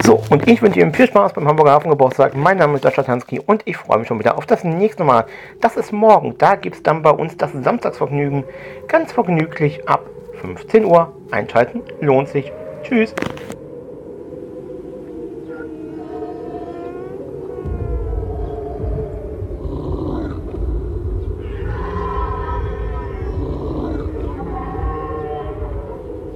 So, und ich wünsche Ihnen viel Spaß beim Hamburger Hafengeburtstag. Mein Name ist Sascha Tansky und ich freue mich schon wieder auf das nächste Mal. Das ist morgen. Da gibt es dann bei uns das Samstagsvergnügen. Ganz vergnüglich ab 15 Uhr. Einschalten lohnt sich. Tschüss.